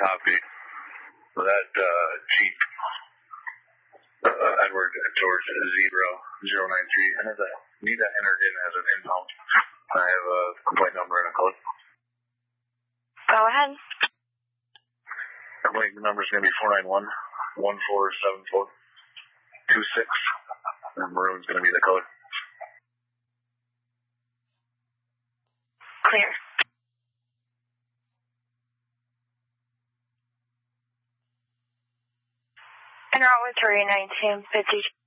copy. That Jeep, Edward George 0093. Need that entered in as an impound. I have a complaint number and a code. Go ahead. Complaint number is going to be 491-147426. And maroon's going to be the code. Clear. En route with 31950.